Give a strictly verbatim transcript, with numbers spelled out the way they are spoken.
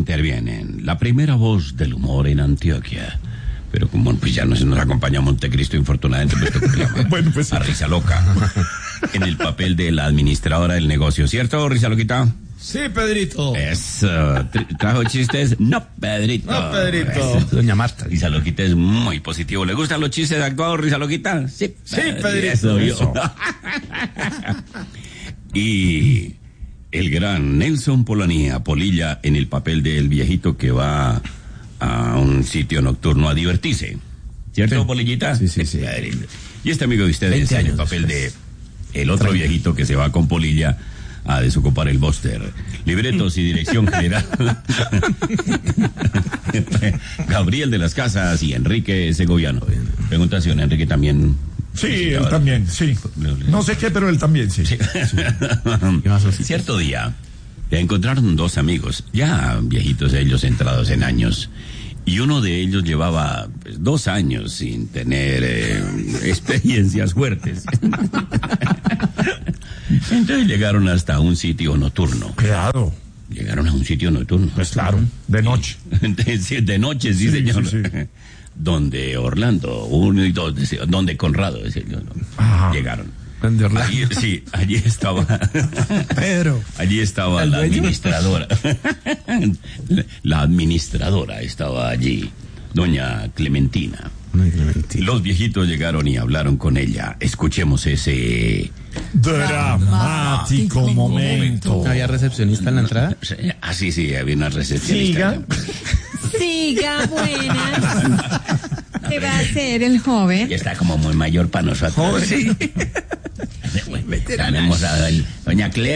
intervienen la primera voz del humor en Antioquia. Pero como pues ya nos, nos acompaña Montecristo, infortunadamente, pues toca llamar bueno, pues, a Risa Loca en el papel de la administradora del negocio, ¿cierto, Risa Loquita? Sí, Pedrito. Eso. Tra- ¿Trajo chistes? No, Pedrito. No, Pedrito. Eso. Doña Marta. Risa Loquita es muy positivo. ¿Le gustan los chistes actuados, Risa Loquita? Sí, sí, Pedrito. Eso, yo. Y el gran Nelson Polanía, Polilla, en el papel del viejito que va a un sitio nocturno a divertirse. ¿Cierto, sí. Polillita? Sí, sí, sí. Y este amigo de ustedes en el papel de el otro viejito que se va con Polilla a desocupar el Buster. Libretos y dirección general. Gabriel de las Casas y Enrique Segoviano. Pregunta si don Enrique también... Sí, él también, sí. No sé qué, pero él también, sí. sí. sí. Cierto día, encontraron dos amigos, ya viejitos ellos, entrados en años, y uno de ellos llevaba pues, dos años sin tener eh, experiencias fuertes. Entonces llegaron hasta un sitio nocturno. Claro. Llegaron a un sitio nocturno. Pues claro, de noche. De noche, sí, sí señor. Sí, sí. Donde Orlando, uno y dos, donde Conrado, decía yo, ¿no? Llegaron. ¿Donde Orlando? Allí, sí, allí estaba. Pedro. Allí estaba la administradora. La administradora estaba allí, doña Clementina. Clementina. Los viejitos llegaron y hablaron con ella. Escuchemos ese dramático momento. ¿Había recepcionista en la entrada? Ah, sí, sí, había una recepcionista. Siga. Siga, buenas. ¿Qué va a hacer el joven? Que está como muy mayor para nosotros. Joven. Sí. Tenemos a doña Cle.